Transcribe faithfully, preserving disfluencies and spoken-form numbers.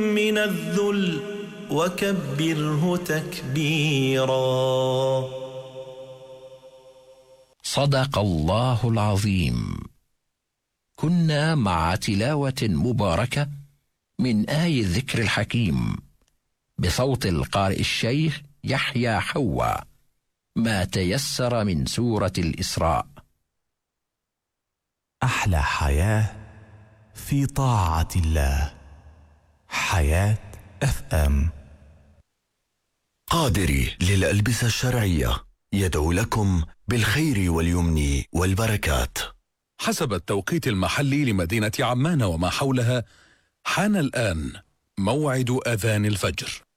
من الذل وكبره تكبيرا. صدق الله العظيم. كنا مع تلاوة مباركة من آي الذكر الحكيم بصوت القارئ الشيخ يحيى حوا، ما تيسر من سورة الإسراء. أحلى حياة في طاعة الله. حياة اف ام. قادري للألبسة الشرعية يدعو لكم بالخير واليمن والبركات. حسب التوقيت المحلي لمدينة عمان وما حولها، حان الآن موعد أذان الفجر.